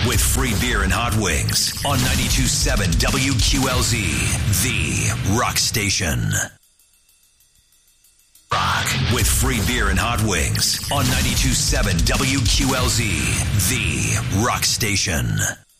with free beer and hot wings on 92.7 WQLZ, the rock station. Rock with free beer and hot wings on 92.7 WQLZ, the rock station.